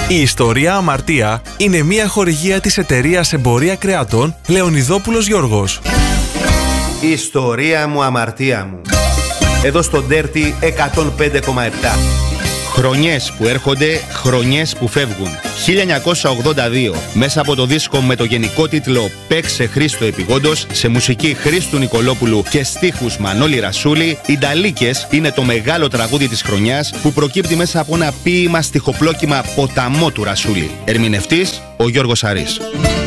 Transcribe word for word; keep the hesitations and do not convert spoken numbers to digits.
Η ιστορία Αμαρτία είναι μια χορηγία της εταιρείας Εμπορία Κρεατών Λεωνιδόπουλος Γιώργος. Η ιστορία μου, αμαρτία μου. Εδώ στο Dirty εκατόν πέντε κόμμα επτά. Χρονιές που έρχονται, χρονιές που φεύγουν. χίλια εννιακόσια ογδόντα δύο, μέσα από το δίσκο με το γενικό τίτλο «Παίξε Χρήστο επιγόντως», σε μουσική Χρήστου Νικολόπουλου και στίχους Μανώλη Ρασούλη, οι Νταλίκες είναι το μεγάλο τραγούδι της χρονιάς που προκύπτει μέσα από ένα ποίημα στιχοπλόκημα «Ποταμό» του Ρασούλη. Ερμηνευτής ο Γιώργος Αρής.